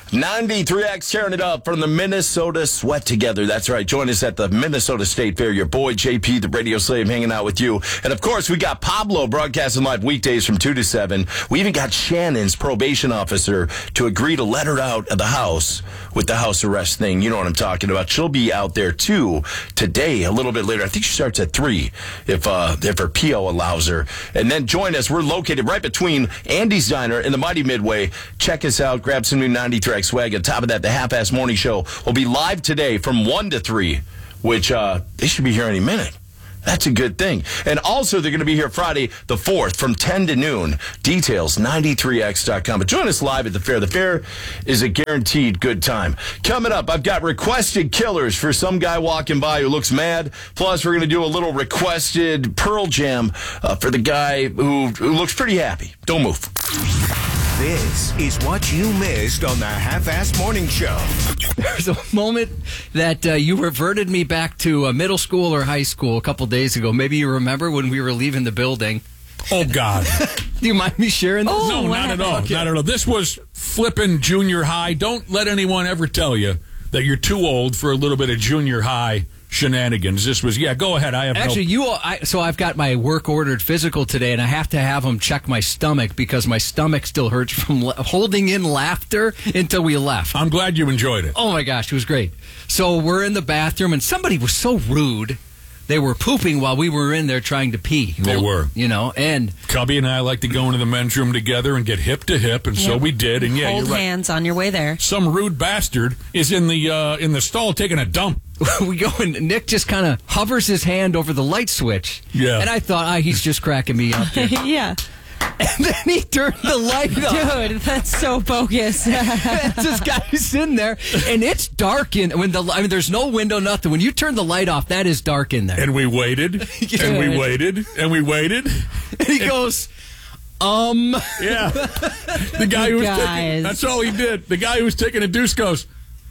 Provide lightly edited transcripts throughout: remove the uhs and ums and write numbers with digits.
93X tearing it up from the Minnesota Sweat Together. That's right. Join us at the Minnesota State Fair. Your boy, JP, the radio slave, hanging out with you. And, of course, we got Pablo broadcasting live weekdays from 2 to 7. We even got Shannon's probation officer to agree to let her out of the house with the house arrest thing. You know what I'm talking about. She'll be out there, too, today, a little bit later. I think she starts at 3 if her PO allows her. And then join us. We're located right between Andy's Diner and the Mighty Midway. Check us out. Grab some new 93X swag. On top of that, the Half-Ass Morning Show will be live today from 1 to 3, which they should be here any minute. That's a good thing. And also, they're going to be here Friday the 4th from 10 to noon. Details, 93x.com. But join us live at the fair. The fair is a guaranteed good time. Coming up, I've got requested killers for some guy walking by who looks mad. Plus, we're going to do a little requested Pearl Jam for the guy who looks pretty happy. Don't move. This is what you missed on the Half-Ass Morning Show. There's a moment that you reverted me back to middle school or high school a couple days ago. Maybe you remember when we were leaving the building. Oh, God. Do you mind me sharing this? No, not at all. Okay. Not at all. This was flipping junior high. Don't let anyone ever tell you that you're too old for a little bit of junior high shenanigans. This was, go ahead. I have actually, so I've got my work-ordered physical today, and I have to have them check my stomach because my stomach still hurts from holding in laughter until we left. I'm glad you enjoyed it. Oh, my gosh, it was great. So we're in the bathroom, and somebody was so rude. They were pooping while we were in there trying to pee. They were. And Cubby and I like to go into the men's room together and get hip to hip, and so we did. And hold you're right. hands on your way there. Some rude bastard is in the stall taking a dump. We go, and Nick just kind of hovers his hand over the light switch. Yeah. And I thought, he's just cracking me up. Yeah. And then he turned the light on. Dude, that's so bogus. This guy's in there, and it's dark there's no window, nothing. When you turn the light off, that is dark in there. And we waited, and we waited, and we waited. And he goes, Yeah. The guy who was taking, that's all he did. The guy who was taking a deuce goes,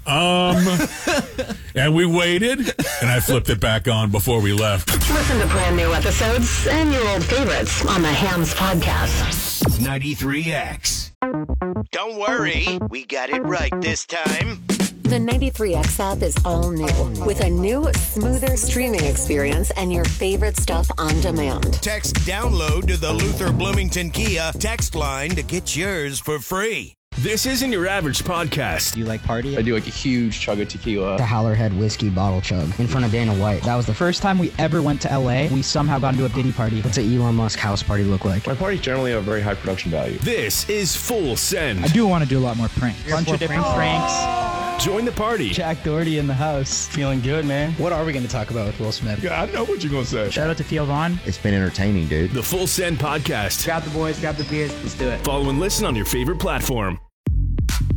and we waited, and I flipped it back on before we left. Listen to brand new episodes and your old favorites on the Hams Podcast. 93X. Don't worry, we got it right this time. The 93X app is all new, with a new, smoother streaming experience and your favorite stuff on demand. Text download to the Luther Bloomington Kia text line to get yours for free. This isn't your average podcast. Do you like party? I do like a huge chug of tequila. The Howlerhead whiskey bottle chug in front of Dana White. That was the first time we ever went to LA. We somehow got into a Diddy party. What's an Elon Musk house party look like? My parties generally have very high production value. This is Full Send. I do want to do a lot more pranks. A bunch of different pranks. Join the party. Jack Doherty in the house. Feeling good, man. What are we going to talk about with Will Smith? Yeah, I know what you're going to say. Shout out to Theo Vaughn. It's been entertaining, dude. The Full Send Podcast. Grab the boys, grab the beers. Let's do it. Follow and listen on your favorite platform.